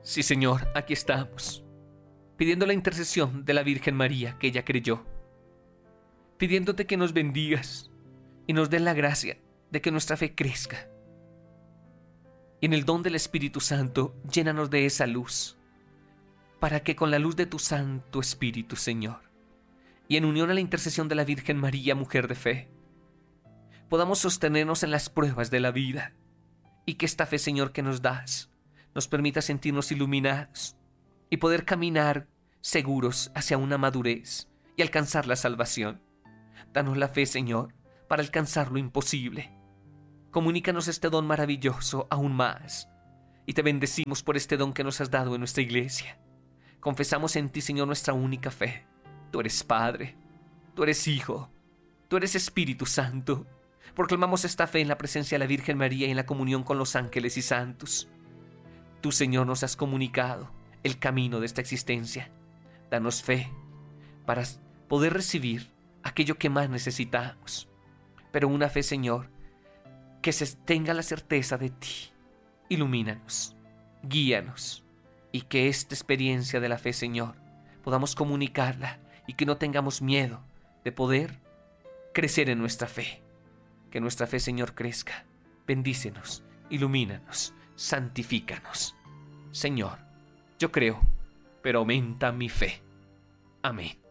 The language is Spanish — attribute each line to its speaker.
Speaker 1: Sí, Señor, aquí estamos, pidiendo la intercesión de la Virgen María que ella creyó, pidiéndote que nos bendigas y nos den la gracia de que nuestra fe crezca. Y en el don del Espíritu Santo, llénanos de esa luz, para que con la luz de tu Santo Espíritu, Señor, y en unión a la intercesión de la Virgen María, mujer de fe, podamos sostenernos en las pruebas de la vida, y que esta fe, Señor, que nos das, nos permita sentirnos iluminados y poder caminar seguros hacia una madurez y alcanzar la salvación. Danos la fe, Señor, para alcanzar lo imposible. Comunícanos este don maravilloso aún más, y te bendecimos por este don que nos has dado en nuestra iglesia. Confesamos en ti, Señor, nuestra única fe. Tú eres Padre, tú eres Hijo, tú eres Espíritu Santo. Proclamamos esta fe en la presencia de la Virgen María y en la comunión con los ángeles y santos. Tú, Señor, nos has comunicado el camino de esta existencia. Danos fe para poder recibir aquello que más necesitamos. Pero una fe, Señor, que se tenga la certeza de ti. Ilumínanos, guíanos, y que esta experiencia de la fe, Señor, podamos comunicarla y que no tengamos miedo de poder crecer en nuestra fe. Que nuestra fe, Señor, crezca. Bendícenos, ilumínanos, santifícanos. Señor, yo creo, pero aumenta mi fe. Amén.